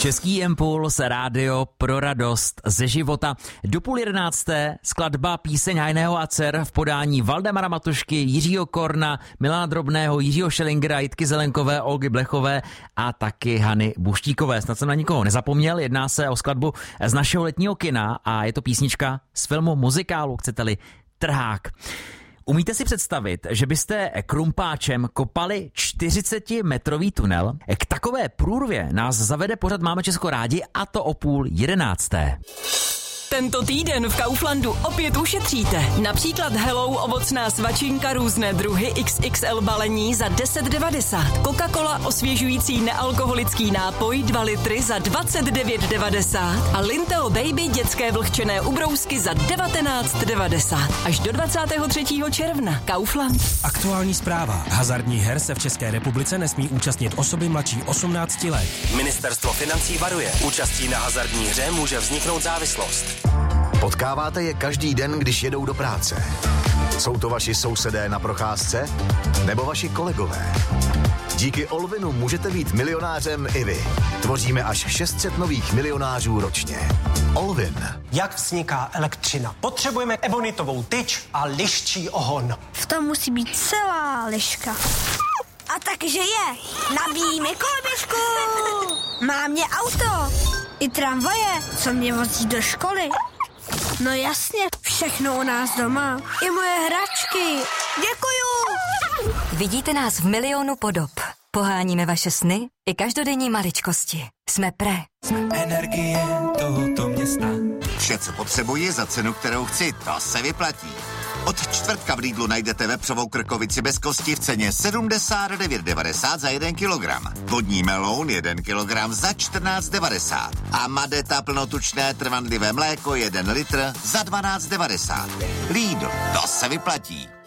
Český impuls, rádio pro radost ze života. Do 10:30 skladba Píseň Hajného a dcer v podání Valdemara Matušky, Jiřího Korna, Milana Drobného, Jiřího Šelingera, Jitky Zelenkové, Olgy Blechové a taky Hany Buštíkové. Snad jsem na nikoho nezapomněl, jedná se o skladbu z našeho letního kina a je to písnička z filmu muzikálu, chcete-li Trhák. Umíte si představit, že byste krumpáčem kopali 40-metrový tunel? K takové průrvě nás zavede pořad Máme Česko rádi, a to o 10:30. Tento týden v Kauflandu opět ušetříte. Například Hello ovocná svačinka různé druhy XXL balení za 10,90. Coca-Cola osvěžující nealkoholický nápoj 2 litry za 29,90. A Linteo Baby dětské vlhčené ubrousky za 19,90. Až do 23. června. Kaufland. Aktuální zpráva. Hazardních her se v České republice nesmí účastnit osoby mladší 18 let. Ministerstvo financí varuje. Účastí na hazardní hře může vzniknout závislost. Potkáváte je každý den, když jedou do práce. Jsou to vaši sousedé na procházce? Nebo vaši kolegové? Díky Olvinu můžete být milionářem i vy. Tvoříme až 600 nových milionářů ročně. Olvin. Jak vzniká elektřina? Potřebujeme ebonitovou tyč a liščí ohon. V tom musí být celá liška. A takže je. Nabíjíme koloběžku. Má mě auto. I tramvaje, co mě vozí do školy. No jasně, všechno u nás doma. I moje hračky. Děkuju. Vidíte nás v milionu podob. Poháníme vaše sny i každodenní maličkosti. Jsme Pré. Energie tohoto města. Vše, co potřebuji za cenu, kterou chci, to se vyplatí. Od čtvrtka v Lidlu najdete vepřovou krkovici bez kosti v ceně 79,90 za 1 kilogram. Vodní meloun 1 kilogram za 14,90. A Madeta plnotučné trvanlivé mléko 1 litr za 12,90. Lidl, to se vyplatí.